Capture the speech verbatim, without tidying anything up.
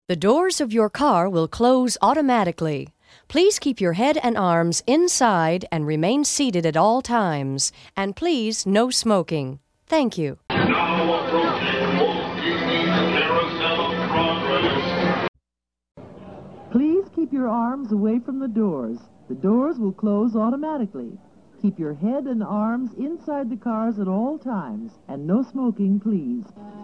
The doors of your car will close automatically. Please keep your head and arms inside and remain seated at all times. And please, no smoking. Thank you. Now approaching Walt Disney's Carousel of Progress. Please keep your arms away from the doors. The doors will close automatically. Keep your head and arms inside the cars at all times. And no smoking, please.